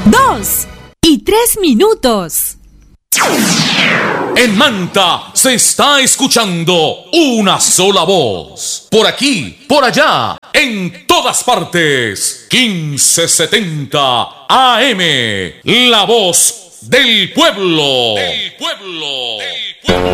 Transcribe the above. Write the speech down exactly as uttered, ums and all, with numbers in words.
dos y tres minutos. En Manta se está escuchando una sola voz. Por aquí, por allá, en todas partes. quince setenta A M. La voz del pueblo. Del pueblo.